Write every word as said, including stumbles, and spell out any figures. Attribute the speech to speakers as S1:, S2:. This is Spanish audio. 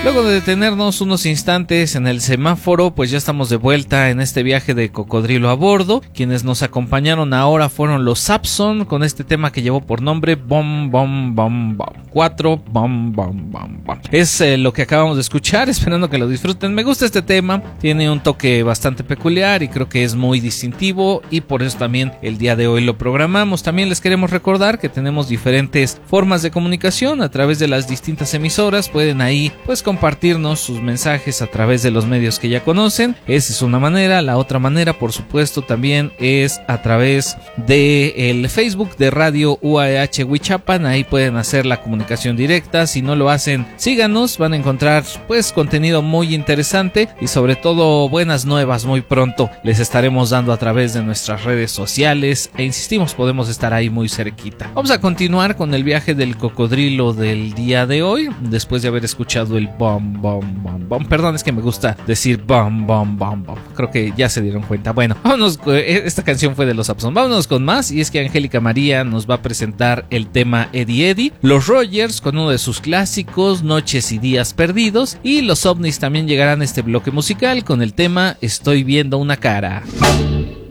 S1: Luego de detenernos unos instantes en el semáforo, pues ya estamos de vuelta en este viaje de cocodrilo a bordo. Quienes nos acompañaron ahora fueron los Sapson con este tema que llevó por nombre Bom Bom Bom Bom cuatro Bom Bom Bom Bom. Es eh, lo que acabamos de escuchar, esperando que lo disfruten. Me gusta este tema, tiene un toque bastante peculiar y creo que es muy distintivo, y por eso también el día de hoy lo programamos. También les queremos recordar que tenemos diferentes formas de comunicación a través de las distintas emisoras. Pueden ahí pues compartirnos sus mensajes a través de los medios que ya conocen. Esa es una manera. La otra manera, por supuesto, también es a través de el Facebook de Radio U A H Huichapan. Ahí pueden hacer la comunicación directa. Si no lo hacen, síganos, van a encontrar pues contenido muy interesante y sobre todo buenas nuevas. Muy pronto les estaremos dando a través de nuestras redes sociales, e insistimos, podemos estar ahí muy cerquita. Vamos a continuar con el viaje del cocodrilo del día de hoy, después de haber escuchado el bom bom bom bom. Perdón, es que me gusta decir bom bom bom bom, creo que ya se dieron cuenta. Bueno, vámonos, esta canción fue de los Sapson. Vámonos con más, y es que Angélica María nos va a presentar el tema Eddie Eddie, los Rogers con uno de sus clásicos Noches y Días Perdidos, y los OVNIs también llegarán a este bloque musical con el tema Estoy Viendo una Cara.